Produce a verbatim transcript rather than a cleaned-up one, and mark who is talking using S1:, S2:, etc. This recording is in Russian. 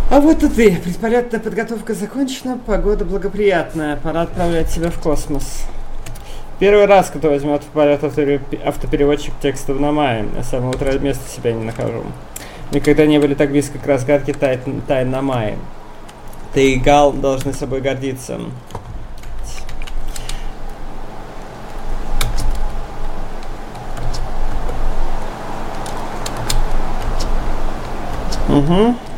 S1: А вот и ты. Предполетная подготовка закончена, погода благоприятная. Пора отправлять тебя в космос. Первый раз, кто возьмет в полет автопереводчик текстов на мае. Я с самого утра места себя не нахожу. Никогда не были так близко к разгадке тайн, тайн на мае. Ты и Гал должны собой гордиться. Угу.